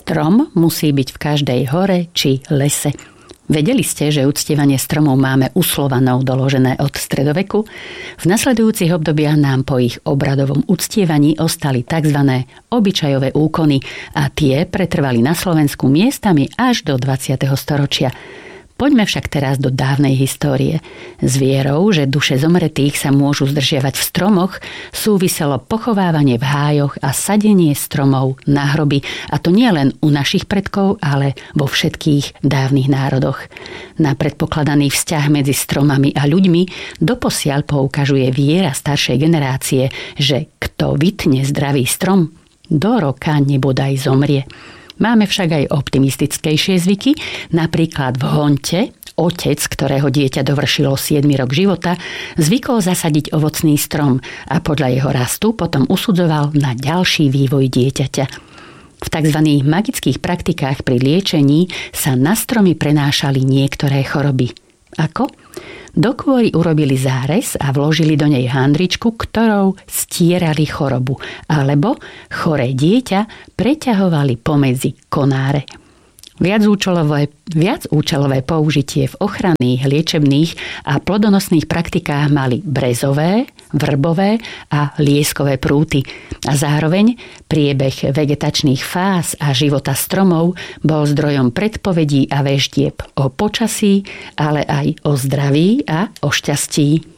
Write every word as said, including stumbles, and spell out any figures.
Strom musí byť v každej hore či lese. Vedeli ste, že uctievanie stromov máme u Slovanov doložené od stredoveku? V nasledujúcich obdobiach nám po ich obradovom uctievaní ostali tzv. Obyčajové úkony a tie pretrvali na Slovensku miestami až do dvadsiateho storočia. Poďme však teraz do dávnej histórie. S vierou, že duše zomretých sa môžu zdržiavať v stromoch, súviselo pochovávanie v hájoch a sadenie stromov na hroby. A to nie len u našich predkov, ale vo všetkých dávnych národoch. Na predpokladaný vzťah medzi stromami a ľuďmi doposiaľ poukažuje viera staršej generácie, že kto vytne zdravý strom, do roka nebodaj zomrie. Máme však aj optimistickejšie zvyky, napríklad v Honte otec, ktorého dieťa dovršilo siedmy rok života, zvykol zasadiť ovocný strom a podľa jeho rastu potom usudzoval na ďalší vývoj dieťaťa. V tzv. Magických praktikách pri liečení sa na stromy prenášali niektoré choroby. Ako? Do kôry urobili zárez a vložili do nej handričku, ktorou stierali chorobu, alebo choré dieťa preťahovali pomedzi konáre. Viacúčelové, viacúčelové použitie v ochranných, liečebných a plodonosných praktikách mali brezové, vrbové a lieskové prúty. A zároveň priebeh vegetačných fáz a života stromov bol zdrojom predpovedí a veštieb o počasí, ale aj o zdraví a o šťastí.